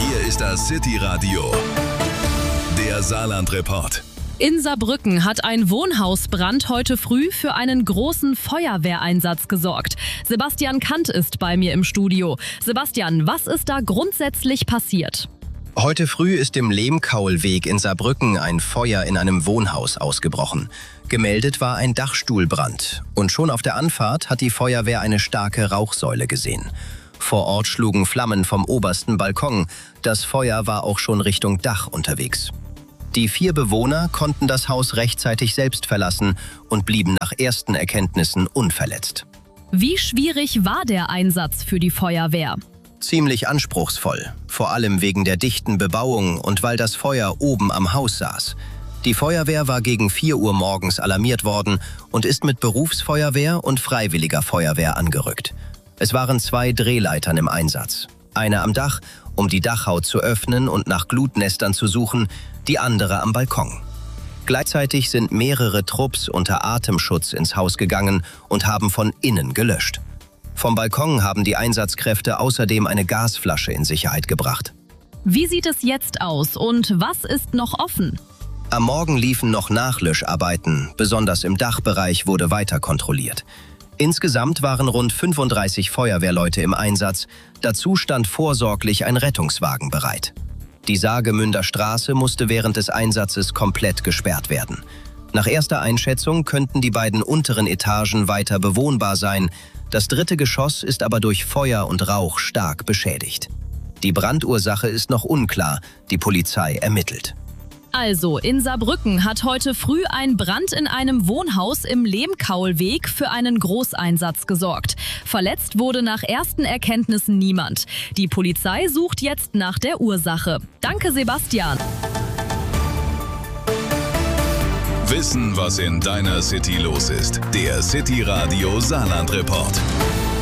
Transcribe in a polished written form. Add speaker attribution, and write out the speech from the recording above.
Speaker 1: Hier ist das City Radio, der Saarland-Report.
Speaker 2: In Saarbrücken hat ein Wohnhausbrand heute früh für einen großen Feuerwehreinsatz gesorgt. Sebastian Kant ist bei mir im Studio. Sebastian, was ist da grundsätzlich passiert?
Speaker 3: Heute früh ist im Lehmkaulweg in Saarbrücken ein Feuer in einem Wohnhaus ausgebrochen. Gemeldet war ein Dachstuhlbrand. Und schon auf der Anfahrt hat die Feuerwehr eine starke Rauchsäule gesehen. Vor Ort schlugen Flammen vom obersten Balkon. Das Feuer war auch schon Richtung Dach unterwegs. Die 4 Bewohner konnten das Haus rechtzeitig selbst verlassen und blieben nach ersten Erkenntnissen unverletzt.
Speaker 2: Wie schwierig war der Einsatz für die Feuerwehr?
Speaker 3: Ziemlich anspruchsvoll, vor allem wegen der dichten Bebauung und weil das Feuer oben am Haus saß. Die Feuerwehr war gegen 4 Uhr morgens alarmiert worden und ist mit Berufsfeuerwehr und freiwilliger Feuerwehr angerückt. Es waren 2 Drehleitern im Einsatz. Eine am Dach, um die Dachhaut zu öffnen und nach Glutnestern zu suchen, die andere am Balkon. Gleichzeitig sind mehrere Trupps unter Atemschutz ins Haus gegangen und haben von innen gelöscht. Vom Balkon haben die Einsatzkräfte außerdem eine Gasflasche in Sicherheit gebracht.
Speaker 2: Wie sieht es jetzt aus und was ist noch offen?
Speaker 3: Am Morgen liefen noch Nachlöscharbeiten, besonders im Dachbereich wurde weiter kontrolliert. Insgesamt waren rund 35 Feuerwehrleute im Einsatz, dazu stand vorsorglich ein Rettungswagen bereit. Die Saargemünder Straße musste während des Einsatzes komplett gesperrt werden. Nach erster Einschätzung könnten die beiden unteren Etagen weiter bewohnbar sein, das 3. Geschoss ist aber durch Feuer und Rauch stark beschädigt. Die Brandursache ist noch unklar, die Polizei ermittelt.
Speaker 2: Also, in Saarbrücken hat heute früh ein Brand in einem Wohnhaus im Lehmkaulweg für einen Großeinsatz gesorgt. Verletzt wurde nach ersten Erkenntnissen niemand. Die Polizei sucht jetzt nach der Ursache. Danke, Sebastian.
Speaker 1: Wissen, was in deiner City los ist. Der City Radio Saarland-Report.